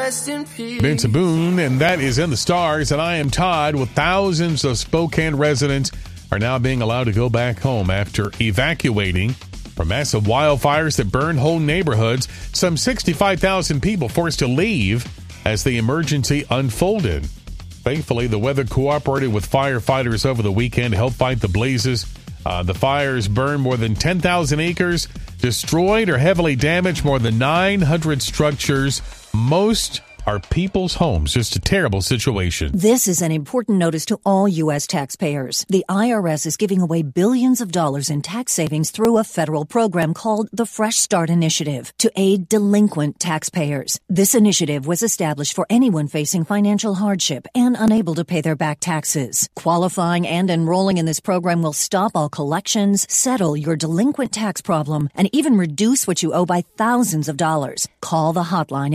rest in peace. Vince Boone, and that is in the stars. And I am Todd. With thousands of Spokane residents are now being allowed to go back home after evacuating from massive wildfires that burned whole neighborhoods. Some 65,000 people forced to leave as the emergency unfolded. Thankfully, the weather cooperated with firefighters over the weekend to help fight the blazes. The fires burned more than 10,000 acres, destroyed or heavily damaged more than 900 structures. Most are people's homes. Just a terrible situation. This is an important notice to all U.S. taxpayers. The IRS is giving away billions of dollars in tax savings through a federal program called the Fresh Start Initiative to aid delinquent taxpayers. This initiative was established for anyone facing financial hardship and unable to pay their back taxes. Qualifying and enrolling in this program will stop all collections, settle your delinquent tax problem, and even reduce what you owe by thousands of dollars. Call the hotline